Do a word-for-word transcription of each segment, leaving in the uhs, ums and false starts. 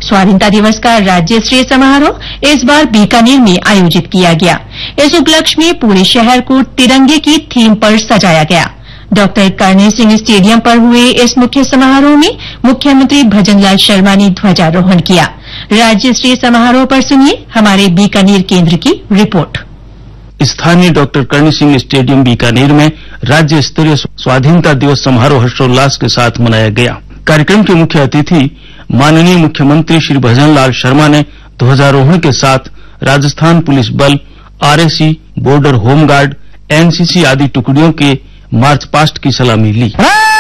स्वाधीनता दिवस का राज्य स्तरीय समारोह इस बार बीकानेर में आयोजित किया गया। इस उपलक्ष्य में पूरे शहर को तिरंगे की थीम पर सजाया गया। डॉक्टर करणी सिंह स्टेडियम पर हुए इस मुख्य समारोह में मुख्यमंत्री भजनलाल शर्मा ने ध्वजारोहण किया। राज्य स्तरीय समारोह पर सुनिए हमारे बीकानेर केंद्र की रिपोर्ट। स्थानीय डॉक्टर करणी सिंह स्टेडियम बीकानेर में राज्य स्तरीय स्वाधीनता दिवस समारोह हर्षोल्लास के साथ मनाया गया। कार्यक्रम के मुख्य अतिथि माननीय मुख्यमंत्री श्री भजनलाल शर्मा ने ध्वजारोहण के साथ राजस्थान पुलिस बल, आरएसी, बॉर्डर होमगार्ड, एनसीसी आदि टुकड़ियों के मार्च पास्ट की सलामी ली।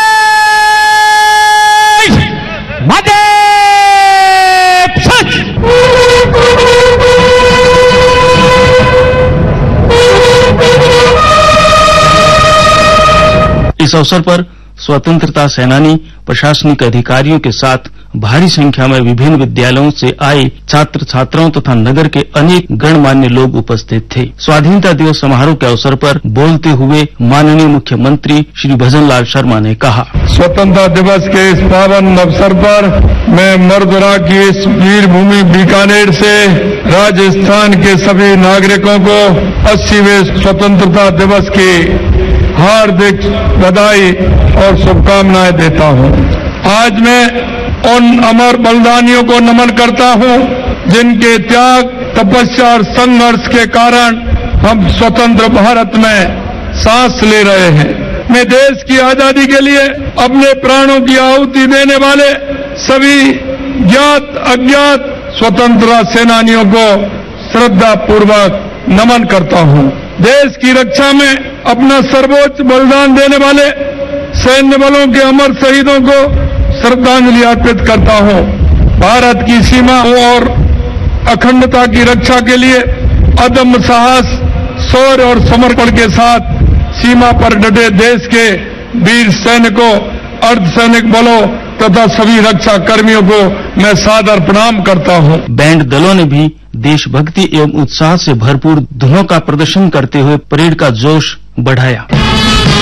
इस अवसर पर स्वतंत्रता सेनानी, प्रशासनिक अधिकारियों के साथ भारी संख्या में विभिन्न विद्यालयों से आए छात्र छात्राओं तथा नगर के अनेक गणमान्य लोग उपस्थित थे। स्वाधीनता दिवस समारोह के अवसर पर बोलते हुए माननीय मुख्यमंत्री श्री भजनलाल शर्मा ने कहा, स्वतंत्रता दिवस के इस पावन अवसर पर मैं मर्दरा की इस वीर भूमि बीकानेर से राजस्थान के सभी नागरिकों को अस्सीवें स्वतंत्रता दिवस की हार्दिक बधाई और शुभकामनाएं देता हूं। आज मैं उन अमर बलिदानियों को नमन करता हूं जिनके त्याग, तपस्या और संघर्ष के कारण हम स्वतंत्र भारत में सांस ले रहे हैं। मैं देश की आजादी के लिए अपने प्राणों की आहुति देने वाले सभी ज्ञात अज्ञात स्वतंत्रता सेनानियों को श्रद्धा पूर्वक नमन करता हूं। देश की रक्षा में अपना सर्वोच्च बलिदान देने वाले सैन्य बलों के अमर शहीदों को श्रद्धांजलि अर्पित करता हूं। भारत की सीमाओं और अखंडता की रक्षा के लिए अदम्य साहस, शौर्य और समर्पण के साथ सीमा पर डटे देश के वीर सैनिकों, अर्धसैनिक बलों तथा सभी रक्षा कर्मियों को मैं सादर प्रणाम करता हूं। बैंड दलों ने भी देशभक्ति एवं उत्साह से भरपूर धुनों का प्रदर्शन करते हुए परेड का जोश बढ़ाया।